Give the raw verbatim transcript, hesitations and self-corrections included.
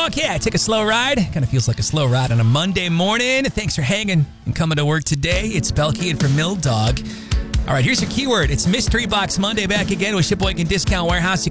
Funk. Yeah, I take a slow ride. Kind of feels like a slow ride on a Monday morning. Thanks for hanging and coming to work today. It's Belky and for Mill Dog. All right, here's your keyword. It's Mystery Box Monday back again with Shipboygan Discount Warehouse. You